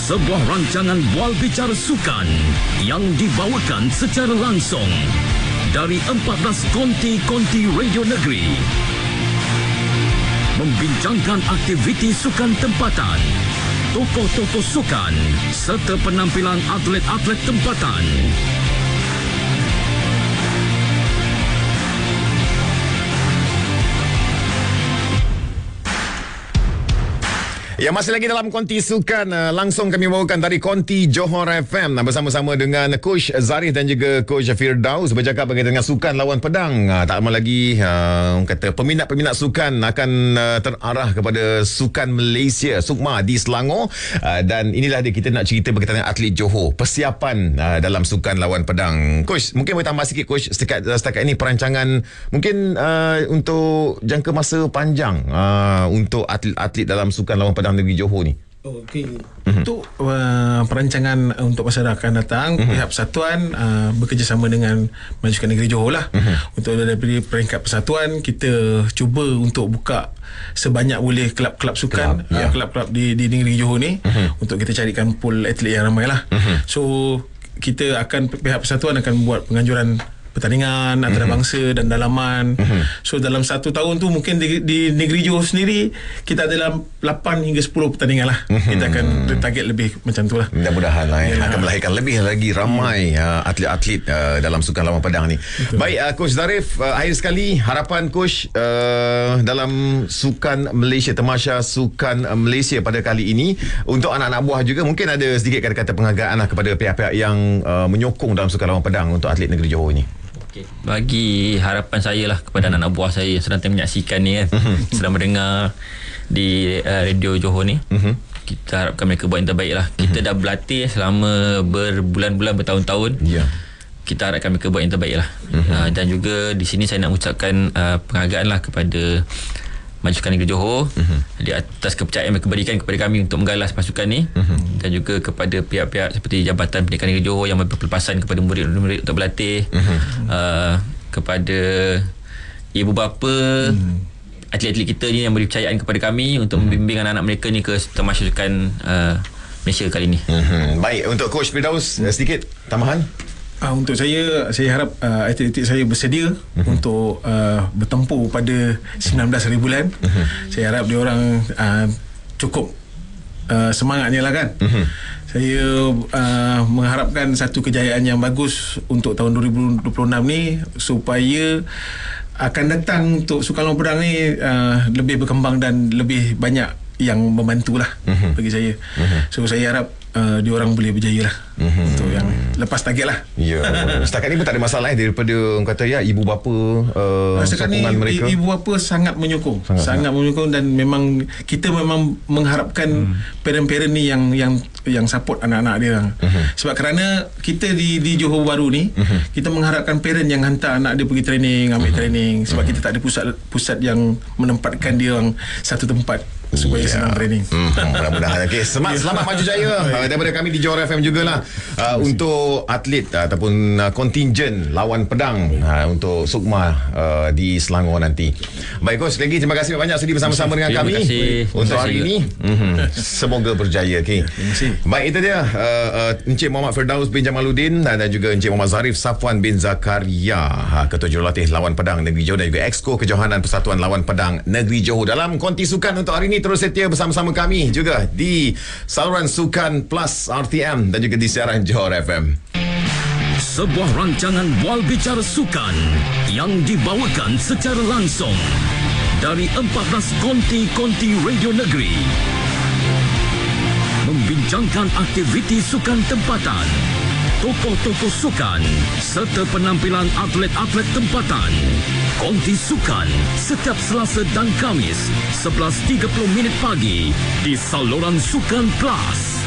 Sebuah rancangan bual bicara sukan yang dibawakan secara langsung dari 14 konti-konti radio negeri. Membincangkan aktiviti sukan tempatan, tokoh-tokoh sukan serta penampilan atlet-atlet tempatan. Ya, masih lagi dalam konti sukan. Langsung kami bawakan dari konti Johor FM bersama-sama dengan Coach Zarif dan juga Coach Firdaus bercakap berkaitan dengan sukan lawan pedang. Tak lama lagi kata peminat-peminat sukan akan terarah kepada Sukan Malaysia Sukma di Selangor, dan inilah dia kita nak cerita berkaitan dengan atlet Johor, persiapan dalam sukan lawan pedang. Coach, mungkin boleh tambah sikit Coach setakat ini perancangan mungkin untuk jangka masa panjang untuk atlet-atlet dalam sukan lawan pedang negeri Johor ni. Okey. Untuk perancangan untuk masa akan datang, pihak persatuan bekerjasama dengan Majukan Negeri Johor lah. Untuk daripada peringkat persatuan, kita cuba untuk buka sebanyak boleh kelab-kelab sukan, kelab-kelab di negeri Johor ni, untuk kita carikan pool atlet yang ramai lah. So kita akan, pihak persatuan akan buat penganjuran pertandingan antarabangsa dan dalaman. So dalam satu tahun tu mungkin di negeri Johor sendiri kita ada dalam 8 hingga 10 pertandingan lah. Kita akan target lebih macam tu lah. Mudah-mudahan lah akan melahirkan lebih lagi ramai atlet-atlet dalam sukan lawan pedang ni. Betul. Baik, Coach Zarif, akhir sekali harapan Coach dalam Sukan Malaysia, Tamasya Sukan Malaysia pada kali ini, untuk anak-anak buah juga mungkin ada sedikit kata-kata penghargaan lah kepada pihak-pihak yang menyokong dalam sukan lawan pedang untuk atlet negeri Johor ini. Bagi harapan saya lah kepada anak-anak buah saya yang sedang menyaksikan ni kan, sedang mendengar di radio Johor ni, kita harapkan mereka buat yang terbaik lah. Kita dah berlatih selama berbulan-bulan, bertahun-tahun. Kita harapkan mereka buat yang terbaik lah. Dan juga di sini saya nak ucapkan penghargaan lah kepada Majukan Negeri Johor di atas kepercayaan yang mereka berikan kepada kami untuk menggalas pasukan ni, dan juga kepada pihak-pihak seperti Jabatan Pendidikan Negeri Johor yang memberi pelepasan kepada murid-murid untuk berlatih, kepada ibu bapa atlet-atlet kita ni yang beri kepercayaan kepada kami untuk membimbing anak-anak mereka ni ke Tamasya Sukan Malaysia kali ni. Baik, untuk Coach Firdaus sedikit tambahan. Untuk saya harap atlet-atlet saya bersedia untuk bertempur pada 19 hari bulan. Saya harap dia orang cukup semangatnya lah kan. Saya mengharapkan satu kejayaan yang bagus untuk tahun 2026 ni, supaya akan datang untuk sukan lawan pedang ni lebih berkembang dan lebih banyak yang membantulah bagi saya. So saya harap diorang boleh berjaya lah untuk yang lepas target lah. Ya, setakat ni pun tak ada masalah daripada orang kata ibu bapa sokongan mereka. Ibu bapa sangat menyokong, sangat menyokong, dan memang kita memang mengharapkan parent-parent ni yang support anak-anak dia. Sebab kerana kita di Johor Bahru ni, kita mengharapkan parent yang hantar anak dia pergi training, ambil training, sebab kita tak ada pusat yang menempatkan dia orang satu tempat supaya senang training. Mudah-mudahan. Okay, selamat maju jaya daripada kami di Johor FM jugalah untuk atlet ataupun kontingen lawan pedang untuk Sukma di Selangor nanti. Baik Coach, lagi terima kasih banyak sudi bersama-sama dengan kami untuk hari ini. Semoga berjaya. Okay. Baik, itu dia Encik Muhammad Firdaus bin Jamaluddin dan juga Encik Muhammad Zarif Safwan bin Zakaria, Ketua Jurulatih Lawan Pedang Negeri Johor, dan juga Exco Kejohanan Persatuan Lawan Pedang Negeri Johor. Dalam konti sukan untuk hari ini, terus setia bersama-sama kami juga di saluran Sukan Plus RTM dan juga di siaran Johor FM. Sebuah rancangan bual bicara sukan yang dibawakan secara langsung dari 14 konti-konti radio negeri. Membincangkan aktiviti sukan tempatan, tokoh-tokoh sukan serta penampilan atlet-atlet tempatan. Konti Sukan setiap Selasa dan Khamis 11.30 pagi di saluran Sukan Plus.